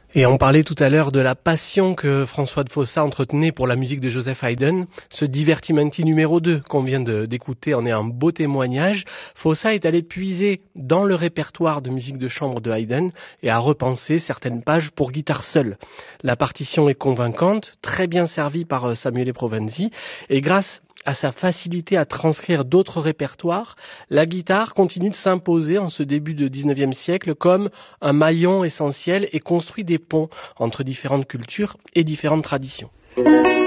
Et on parlait tout à l'heure de la passion que François de Fossat entretenait pour la musique de Joseph Haydn. Ce Divertimenti numéro 2 qu'on vient d'écouter en est un beau témoignage. Fossat est allé puiser dans le répertoire de musique de chambre de Haydn et a repensé certaines pages pour guitare seule. La partition est convaincante, très bien servie par Samuele Provenzi, et grâce à sa facilité à transcrire d'autres répertoires, la guitare continue de s'imposer en ce début de 19e siècle comme un maillon essentiel et construit des ponts entre différentes cultures et différentes traditions.